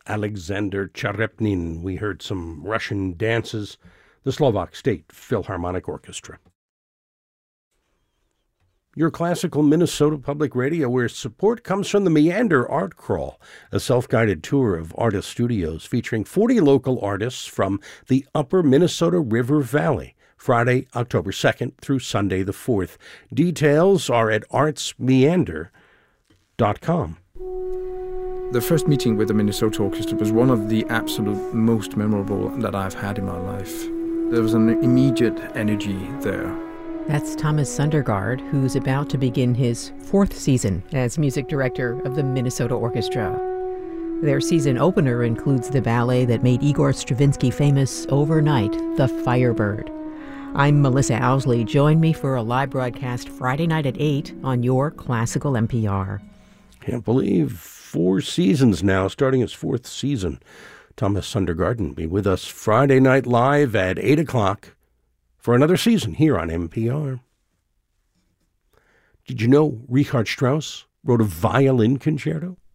Alexander Charepnin. We heard some Russian dances, the Slovak State Philharmonic Orchestra. Your classical Minnesota Public Radio, where support comes from the Meander Art Crawl, a self-guided tour of artist studios featuring 40 local artists from the upper Minnesota River Valley, Friday, October 2nd through Sunday the 4th. Details are at artsmeander.com. The first meeting with the Minnesota Orchestra was one of the absolute most memorable that I've had in my life. There was an immediate energy there. That's Thomas Sundergaard, who's about to begin his 4th season as music director of the Minnesota Orchestra. Their season opener includes the ballet that made Igor Stravinsky famous overnight, The Firebird. I'm Melissa Owsley. Join me for a live broadcast Friday night at 8 on your Classical NPR. Can't believe 4 seasons now, starting his 4th season. Thomas Sundergaard will be with us Friday night live at 8 o'clock. For another season here on NPR. Did you know Richard Strauss wrote a violin concerto?